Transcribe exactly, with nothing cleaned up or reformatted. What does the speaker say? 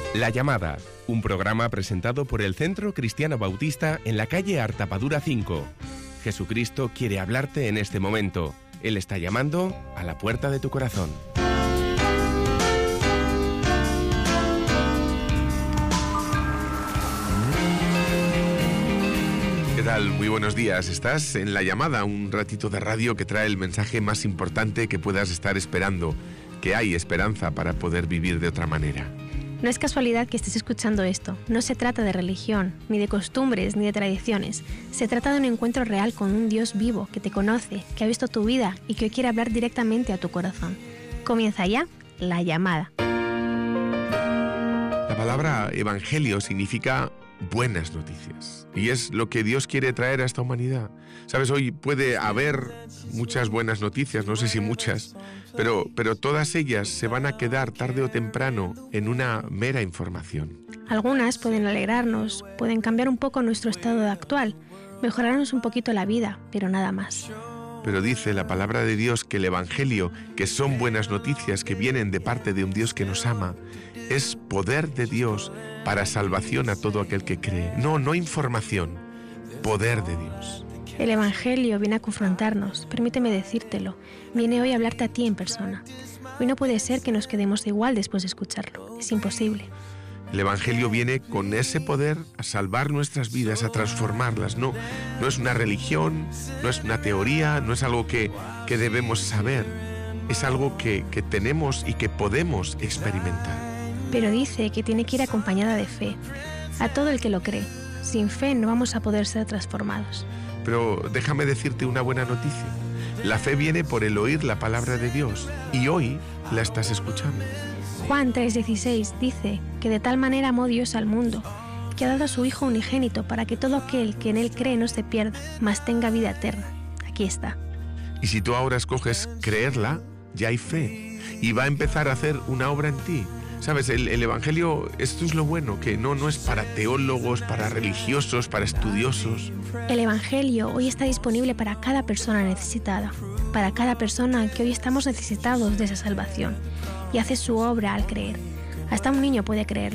La Llamada, un programa presentado por el Centro Cristiano Bautista en la calle Artapadura cinco. Jesucristo quiere hablarte en este momento. Él está llamando a la puerta de tu corazón. ¿Qué tal? Muy buenos días. Estás en La Llamada, un ratito de radio que trae el mensaje más importante que puedas estar esperando, que hay esperanza para poder vivir de otra manera. No es casualidad que estés escuchando esto. No se trata de religión, ni de costumbres, ni de tradiciones. Se trata de un encuentro real con un Dios vivo que te conoce, que ha visto tu vida y que hoy quiere hablar directamente a tu corazón. Comienza ya La Llamada. La palabra evangelio significa buenas noticias. Y es lo que Dios quiere traer a esta humanidad. Sabes, hoy puede haber muchas buenas noticias, no sé si muchas, pero, pero todas ellas se van a quedar tarde o temprano en una mera información. Algunas pueden alegrarnos, pueden cambiar un poco nuestro estado actual, mejorarnos un poquito la vida, pero nada más. Pero dice la palabra de Dios que el evangelio, que son buenas noticias que vienen de parte de un Dios que nos ama, es poder de Dios para salvación a todo aquel que cree. No, no información, poder de Dios. El evangelio viene a confrontarnos, permíteme decírtelo, viene hoy a hablarte a ti en persona. Hoy no puede ser que nos quedemos igual después de escucharlo, es imposible. El evangelio viene con ese poder a salvar nuestras vidas, a transformarlas. No, no es una religión, no es una teoría, no es algo que, que debemos saber. Es algo que, que tenemos y que podemos experimentar. Pero dice que tiene que ir acompañada de fe. A todo el que lo cree. Sin fe no vamos a poder ser transformados. Pero déjame decirte una buena noticia. La fe viene por el oír la palabra de Dios y hoy la estás escuchando. Juan tres dieciséis dice que de tal manera amó Dios al mundo, que ha dado a su Hijo unigénito para que todo aquel que en Él cree no se pierda, mas tenga vida eterna. Aquí está. Y si tú ahora escoges creerla, ya hay fe y va a empezar a hacer una obra en ti. Sabes, el, el Evangelio, esto es lo bueno, que no, no es para teólogos, para religiosos, para estudiosos. El Evangelio hoy está disponible para cada persona necesitada, para cada persona que hoy estamos necesitados de esa salvación, y hace su obra al creer. Hasta un niño puede creer.